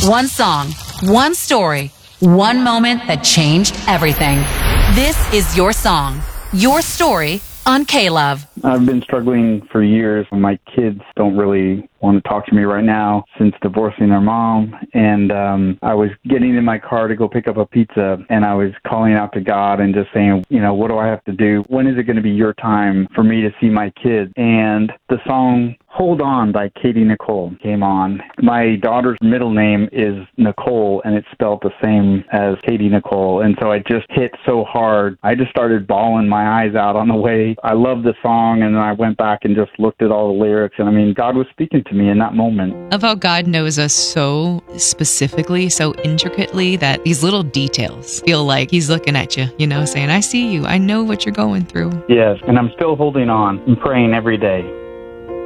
One song, one story, one moment that changed everything. This is your song, your story on K-Love. I've been struggling for years. My kids don't really want to talk to me right now since divorcing their mom. And I was getting in my car to go pick up a pizza, and I was calling out to God and just saying, what do I have to do? When is it going to be your time for me to see my kids? And the song Hold On by Katie Nicole came on. My daughter's middle name is Nicole, and it's spelled the same as Katie Nicole. And so I just hit so hard. I just started bawling my eyes out on the way. I love the song, and then I went back and just looked at all the lyrics. And God was speaking to me in that moment. Of how God knows us so specifically, so intricately, that these little details feel like he's looking at you, saying, I see you. I know what you're going through. Yes, and I'm still holding on and praying every day.